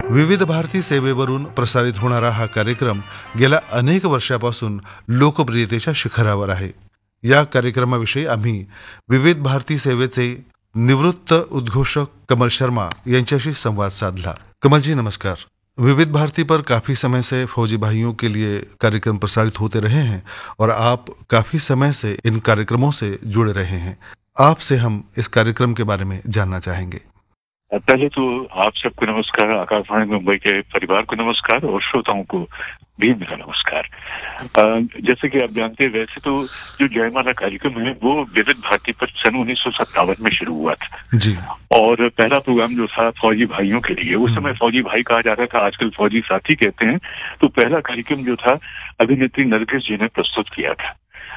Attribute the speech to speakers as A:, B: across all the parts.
A: विविध भारती सेवेवरून प्रसारित होणारा हा कार्यक्रम गेल्या अनेक वर्षापासून लोकप्रियतेच्या शिखरावर आहे. या कार्यक्रमाविषयी आम्ही विविध भारती सेवेचे निवृत्त उद्घोषक कमल शर्मा यांच्याशी संवाद साधला. कमल जी नमस्कार. विविध भारती पर काफी समय से फौजी भाइयों के लिए कार्यक्रम प्रसारित होते रहे हैं और आप काफी समय से इन कार्यक्रमों से जुड़े रहे हैं. आपसे हम इस कार्यक्रम के बारे में जानना चाहेंगे.
B: पहले तो आप सबको नमस्कार, आकाशवाणी मुंबई के परिवार को नमस्कार और श्रोताओं को भी मेरा नमस्कार. जैसे कि आप जानते हैं, वैसे तो जो जयमाला कार्यक्रम है वो विविध भारती पर सन 1957 में शुरू हुआ था
A: जी.
B: और पहला प्रोग्राम जो था फौजी भाइयों के लिए, उस समय फौजी भाई कहा जाता था, आजकल फौजी साथी कहते हैं. तो पहला कार्यक्रम जो था अभिनेत्री नरगिस जी ने प्रस्तुत किया था.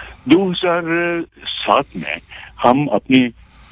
B: 2007 में हम अपनी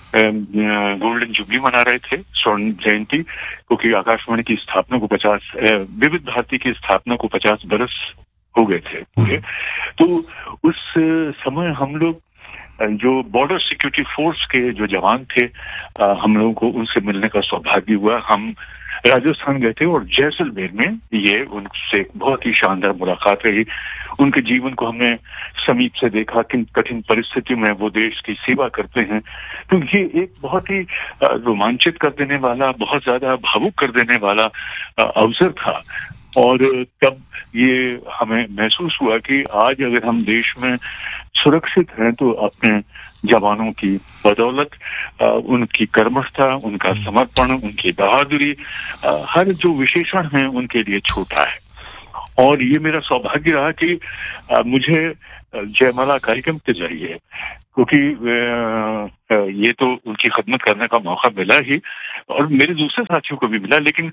B: गोल्डन जुबली मना रहे थे, स्वर्ण जयंती, क्योंकि आकाशवाणी की स्थापना को 50 विविध भारती की स्थापना को 50 बरस हो गए थे पूरे. तो उस समय हम लोग जो बॉर्डर सिक्योरिटी फोर्स के जो जवान थे, हम लोगों को उनसे मिलने का सौभाग्य हुआ. हम राजस्थान गए थे और जैसलमेर में ये उनसे बहुत ही शानदार मुलाकात रही. उनके जीवन को हमने समीप से देखा, किन कठिन परिस्थितियों में वो देश की सेवा करते हैं. तो ये एक बहुत ही रोमांचित कर देने वाला, बहुत ज्यादा भावुक कर देने वाला अवसर था. और तब ये हमें महसूस हुआ कि आज अगर हम देश में सुरक्षित हैं तो अपने जवानों की बदौलत, उनकी कर्मठता, उनका समर्पण, उनकी बहादुरी, हर जो विशेषण है उनके लिए छोटा है. और ये मेरा सौभाग्य रहा कि मुझे जयमाला कार्यक्रम के जरिए, क्योंकि ये तो उनकी खिदमत करने का मौका मिला ही और मेरे दूसरे साथियों को भी मिला, लेकिन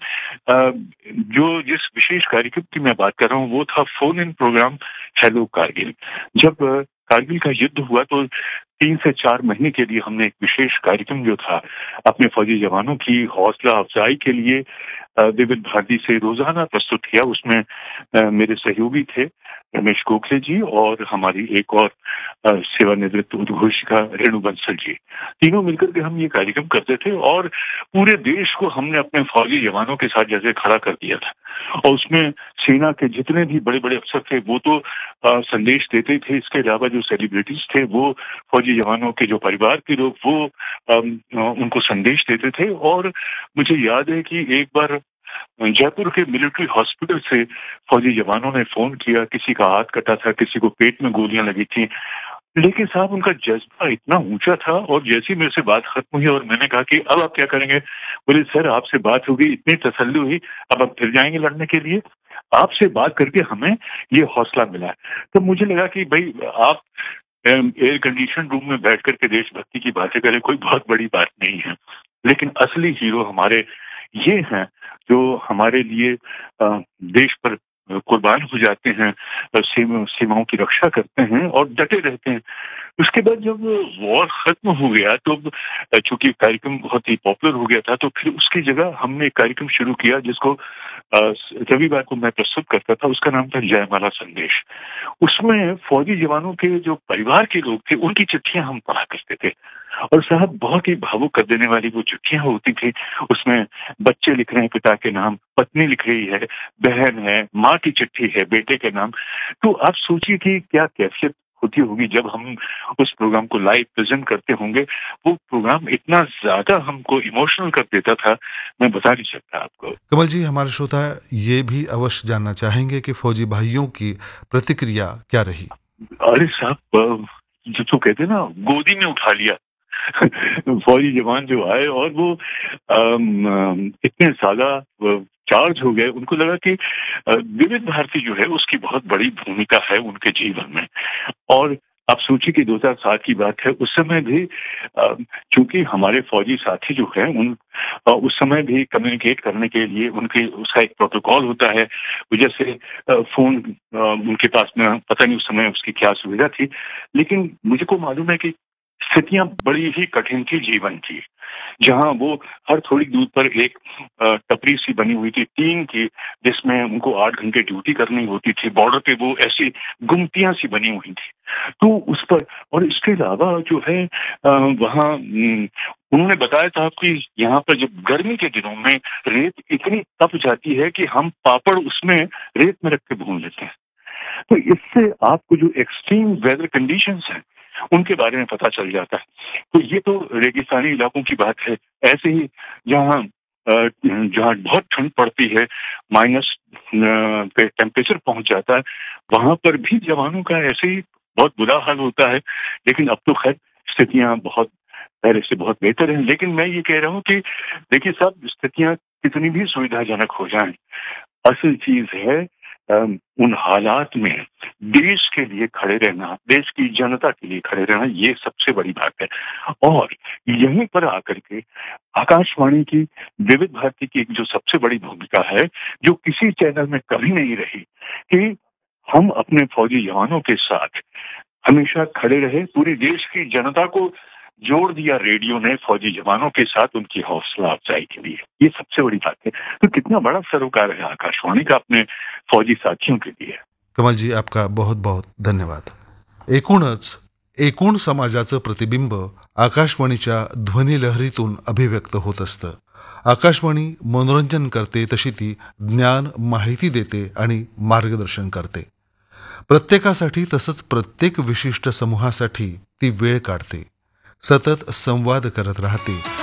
B: जो जिस विशेष कार्यक्रम की मैं बात कर रहा हूँ वो था phone in programme hello Kargil. जब कारगिल का युद्ध हुआ तो 3 से 4 महीने के लिए हमने एक विशेष कार्यक्रम जो था अपने फौजी जवानों की हौसला अफजाई के लिए विविध भारती से रोजाना प्रस्तुत किया. उसमें मेरे सहयोगी थे रमेश गोखले जी और हमारी एक और सेवानिवृत्त उद्घोषिका रेणु बंसल जी. तीनों मिलकर के हम ये कार्यक्रम करते थे और पूरे देश को हमने अपने फौजी जवानों के साथ जैसे खड़ा कर दिया था. और उसमें सेना के जितने भी बड़े बड़े अफसर थे वो तो संदेश देते थे. इसके अलावा जो सेलिब्रिटीज थे वो फौजी जवानों के जो परिवार के लोग वो उनको संदेश देते थे. और मुझे याद है कि एक बार जयपुर के मिलिट्री हॉस्पिटल से फौजी जवानों ने फोन किया, किसी का हाथ कटा था, किसी को पेट में गोलियां लगी थी, लेकिन साहब उनका जज्बा इतना ऊंचा था. और जैसी मेरे से बात खत्म हुई और मैंने कहा कि अब आप क्या करेंगे, बोले सर आपसे बात होगी, इतनी तसल्ली हुई, अब आप फिर जाएंगे लड़ने के लिए. आपसे बात करके हमें ये हौसला मिला. तो मुझे लगा कि भाई आप एयर कंडीशन रूम में बैठ करके देशभक्ति की बातें करें, कोई बहुत बड़ी बात नहीं है, लेकिन असली हीरो हमारे ये हैं जो हमारे लिए देश पर कुर्बान हो जाते हैं, सीमाओं की रक्षा करते हैं और डटे रहते हैं. उसके बाद जब वॉर खत्म हो गया तो चूंकि कार्यक्रम बहुत ही पॉपुलर हो गया था, तो फिर उसकी जगह हमने एक कार्यक्रम शुरू किया जिसको रविवार को मैं प्रस्तुत करता था. उसका नाम था जयमाला संदेश. उसमें फौजी जवानों के जो परिवार के लोग थे उनकी चिट्ठियां हम पढ़ा करते थे. और साहब बहुत ही भावुक कर देने वाली वो चिट्ठियां होती थी. उसमें बच्चे लिख रहे हैं पिता के नाम, पत्नी लिख रही है, बहन है, माँ की चिट्ठी है बेटे के नाम. तो आप सोचिए कि क्या कैफियत होती होगी जब हम उस प्रोग्राम को लाइव प्रेजेंट करते होंगे. वो प्रोग्राम इतना ज्यादा हमको इमोशनल कर देता था, मैं बता नहीं सकता आपको.
A: कमल जी, हमारे श्रोता ये भी अवश्य जानना चाहेंगे कि फौजी भाइयों की प्रतिक्रिया क्या रही.
B: अरे साहब, जो तो कहते हैं ना, गोदी में उठा लिया. फौजी जवान जो आए और वो इतने ज्यादा चार्ज हो गए, उनको लगा कि विविध भारती जो है उसकी बहुत बड़ी भूमिका है उनके जीवन में. और आप सोचिए कि 2007 की बात है, उस समय भी चूंकि हमारे फौजी साथी जो है उस समय भी कम्युनिकेट करने के लिए उनके उसका एक प्रोटोकॉल होता है. जैसे फोन उनके पास में, पता नहीं उस समय उसकी क्या सुविधा थी, लेकिन मुझे को मालूम है कि स्थितियां बड़ी ही कठिन थी जीवन की, जहां वो हर थोड़ी दूर पर एक टपरी सी बनी हुई थी टीन की, जिसमें उनको 8 घंटे ड्यूटी करनी होती थी। बॉर्डर पे वो ऐसी गुमटियां सी बनी हुई थी, तो उस पर, और इसके अलावा जो है वहाँ उन्होंने बताया था कि यहाँ पर जब गर्मी के दिनों में रेत इतनी तप जाती है कि हम पापड़ उसमें रेत में रख के भून लेते हैं। तो इससे आपको जो एक्सट्रीम वेदर कंडीशंस हैं उनके बारे में पता चल जाता है। तो ये तो रेगिस्तानी इलाकों की बात है। ऐसे ही जहाँ जहाँ बहुत ठंड पड़ती है, माइनस पे टेम्परेचर पहुंच जाता है, वहां पर भी जवानों का ऐसे ही बहुत बुरा हाल होता है। लेकिन अब तो खैर स्थितियां बहुत पहले से बहुत बेहतर हैं। लेकिन मैं ये कह रहा हूँ कि देखिए साहब, स्थितियां कितनी भी सुविधाजनक हो जाएं, असल चीज है उन हालात में देश के लिए खड़े रहना, देश की जनता के लिए खड़े रहना, ये सबसे बड़ी बात है। और यहीं पर आकर के आकाशवाणी की, विविध भारती की एक जो सबसे बड़ी भूमिका है, जो किसी चैनल में कभी नहीं रही, कि हम अपने फौजी जवानों के साथ हमेशा खड़े रहे। पूरी देश की जनता को जोड़ दिया रेडियो ने फौजी जवानों के साथ उनकी हौसला अफजाई के लिए। ये सबसे बड़ी बात है। तो कितना बड़ा सरोकार है आकाशवाणी का अपने फौजी साथियों के लिए।
A: कमल जी, आपका बहुत बहुत धन्यवाद. एकूण समाजाचं प्रतिबिंब आकाशवाणीच्या ध्वनिलहरीतून अभिव्यक्त होत असतं. आकाशवाणी मनोरंजन करते, तशी ती ज्ञान, माहिती देते आणि मार्गदर्शन करते. प्रत्येकासाठी तसंच प्रत्येक विशिष्ट समूहासाठी ती वेळ काढते, सतत संवाद करत राहते